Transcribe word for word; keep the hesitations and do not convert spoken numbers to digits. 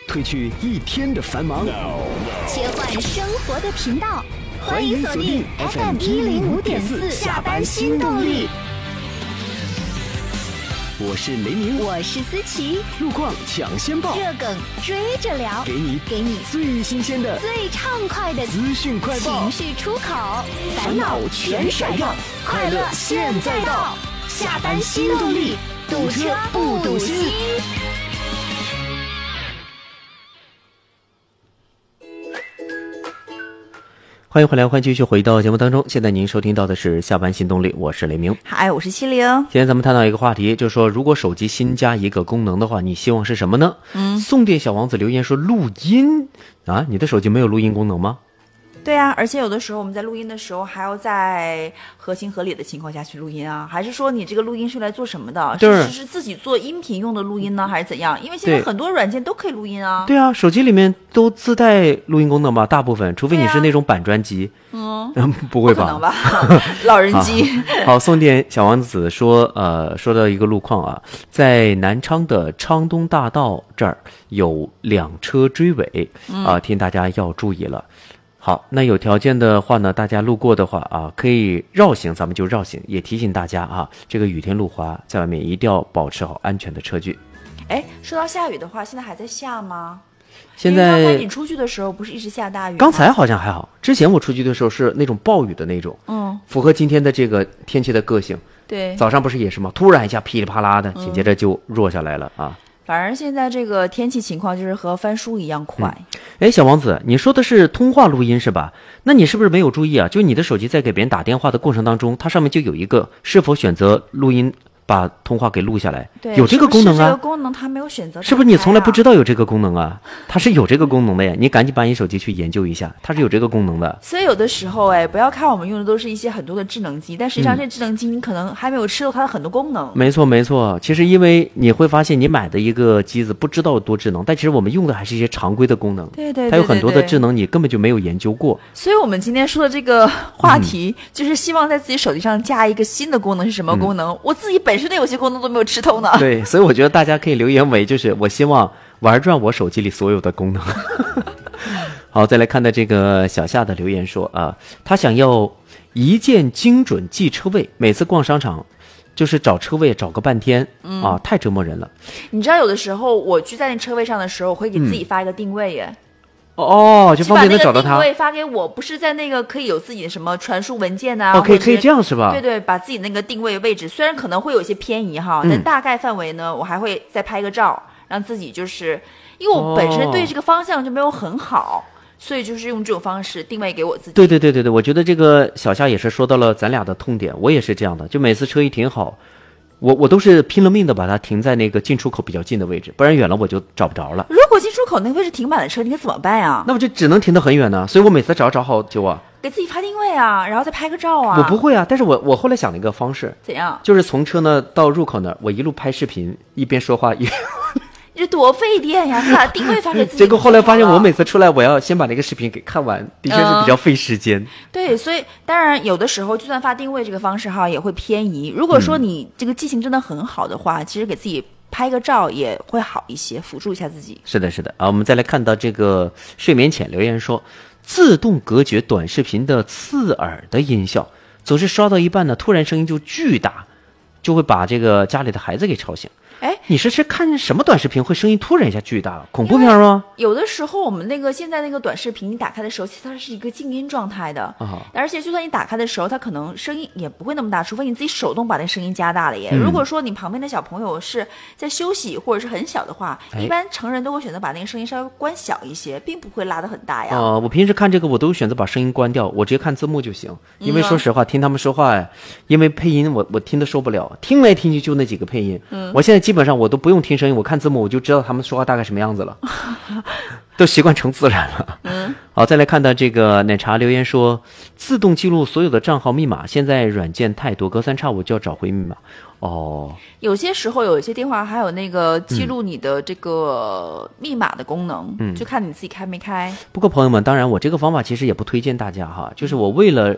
褪去一天的繁忙， 切换生活的频道，欢迎锁定 F M 一零五点四下班新动力。 我是雷鸣， 我是思琪， 路况抢先报， 热梗追着聊， 给你给你最新鲜的、 最畅快的资讯快报， 情绪出口，烦恼全甩掉，快乐现在到，下班新动力，堵车不堵心。 欢迎回来，欢迎继续回到节目当中。现在您收听到的是下班新动力，我是雷鸣。 嗨，我是七零。 今天咱们探讨一个话题，就是说如果手机新加一个功能的话，你希望是什么呢？ 嗯， 送电小王子留言说录音啊，你的手机没有录音功能吗？ 对啊，而且有的时候我们在录音的时候还要在合情合理的情况下去录音啊，还是说你这个录音是来做什么的？是是是自己做音频用的录音呢，还是怎样？因为现在很多软件都可以录音啊。 对啊，手机里面都自带录音功能吧，大部分，除非你是那种板专辑。 嗯， 不会吧？ 不可能吧？老人机。 好，好，送电小王子说，呃，说到一个路况啊，在南昌的昌东大道这儿有两车追尾啊、呃，提醒大家要注意了。好，那有条件的话呢，大家路过的话啊，可以绕行，咱们就绕行。也提醒大家啊，这个雨天路滑，在外面一定要保持好安全的车距。 哎，说到下雨的话，现在还在下吗？ 现在刚才你出去的时候不是一直下大雨吗？ 刚才好像还好，之前我出去的时候是那种暴雨的那种， 嗯， 符合今天的这个天气的个性。 对， 早上不是也是吗？突然一下噼里啪啦的，紧接着就弱下来了、嗯、啊。 反正现在这个天气情况就是和翻书一样快。 哎、嗯，小王子，你说的是通话录音是吧？那你是不是没有注意啊？就你的手机在给别人打电话的过程当中，它上面就有一个是否选择录音，把通话给录下来。 对， 有这个功能啊。 是这个功能它没有选择、啊。 是不是你从来不知道有这个功能啊？它是有这个功能的呀，你赶紧把你手机去研究一下，它是有这个功能的。 所以有的时候哎，不要看我们用的都是一些很多的智能机，但实际上这智能机你可能还没有吃到它的很多功能。 嗯、没错没错，其实因为你会发现你买的一个机子不知道有多智能，但其实我们用的还是一些常规的功能。 对 对, 对, 对, 对， 它有很多的智能你根本就没有研究过。 所以我们今天说的这个话题、嗯、就是希望在自己手机上加一个新的功能，是什么功能、嗯、我自己本身的有些功能都没有吃透呢。 对，所以我觉得大家可以留言为就是我希望玩转我手机里所有的功能。好，再来看到这个小夏的留言说啊，他想要一键精准记车位，每次逛商场就是找车位找个半天、嗯、啊，太折磨人了。 你知道有的时候我去在那车位上的时候，我会给自己发一个定位耶。嗯哦，就方便的找到他。 把那个定位发给我，不是在那个可以有自己的什么传输文件啊？ 哦，可以可以这样是吧？ 对对，把自己那个定位位置，虽然可能会有些偏移哈，但大概范围呢，我还会再拍个照，让自己就是，因为我本身对这个方向就没有很好。哦，所以就是用这种方式定位给我自己。 对对对对对，我觉得这个小夏也是说到了咱俩的痛点，我也是这样的，就每次车一停好，我我都是拼了命的把它停在那个进出口比较近的位置，不然远了我就找不着了。 如果进出口那个位置停满了车，你该怎么办呀？ 那我就只能停得很远呢，所以我每次找找好久啊。 给自己发定位啊，然后再拍个照啊。 我不会啊，但是我我后来想了一个方式。 怎样？ 就是从车呢到入口那儿，我一路拍视频，一边说话一边。 这多费电呀！把定位发给自己。 结果后来发现，我每次出来，我要先把那个视频给看完，的确是比较费时间、嗯。 对，所以当然有的时候，就算发定位这个方式哈，也会偏移。如果说你这个记性真的很好的话，嗯、其实给自己拍个照也会好一些，辅助一下自己。 是的，是的啊。我们再来看到这个睡眠浅留言说，自动隔绝短视频的刺耳的音效，总是刷到一半呢，突然声音就巨大，就会把这个家里的孩子给吵醒。哎，你是是看什么短视频会声音突然一下巨大？恐怖片吗？ 有的时候我们那个现在那个短视频，你打开的时候，其实它是一个静音状态的，啊、而且就算你打开的时候，它可能声音也不会那么大，除非你自己手动把那声音加大了耶。嗯、如果说你旁边的小朋友是在休息或者是很小的话，一般成人都会选择把那个声音稍微关小一些，并不会拉得很大呀。 哦、呃，我平时看这个我都选择把声音关掉，我直接看字幕就行。因为说实话，嗯、听他们说话，因为配音我我听得受不了，听来听去就那几个配音。嗯，我现在基本上我都不用听声音，我看字幕我就知道他们说话大概什么样子了，都习惯成自然了。嗯，好，再来看到这个奶茶留言说，自动记录所有的账号密码，现在软件太多，隔三差五就要找回密码。哦， 有些时候有一些电话还有那个记录你的这个密码的功能，嗯，就看你自己开没开。 不过朋友们，当然我这个方法其实也不推荐大家哈，就是我为了